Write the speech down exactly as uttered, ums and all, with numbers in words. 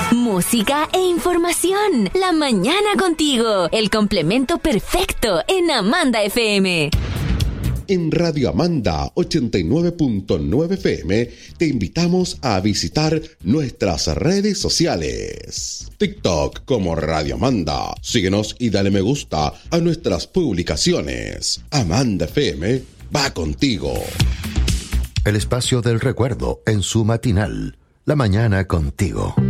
Música e información. La mañana contigo. El complemento perfecto en Amanda F M. En Radio Amanda ochenta y nueve punto nueve F M te invitamos a visitar nuestras redes sociales. TikTok como Radio Amanda. Síguenos y dale me gusta a nuestras publicaciones. Amanda F M va contigo. El espacio del recuerdo en su matinal. La mañana contigo.